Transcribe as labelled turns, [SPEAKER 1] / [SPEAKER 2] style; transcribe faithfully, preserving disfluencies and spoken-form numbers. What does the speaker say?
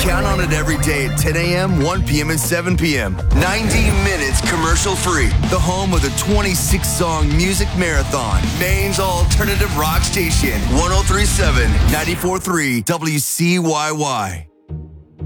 [SPEAKER 1] Count on it every day at ten a.m., one p.m., and seven p.m. ninety minutes commercial-free. The home of the twenty-six song music marathon. Maine's alternative rock station. one oh three point seven, ninety-four point three W C Y Y.